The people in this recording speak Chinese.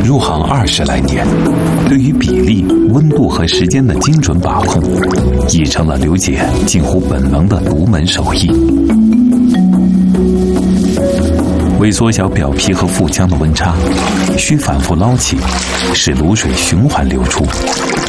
入行20来年，对于比例、温度和时间的精准把控，已成了刘姐近乎本能的独门手艺。为缩小表皮和腹腔的温差，需反复捞起，使卤水循环流出，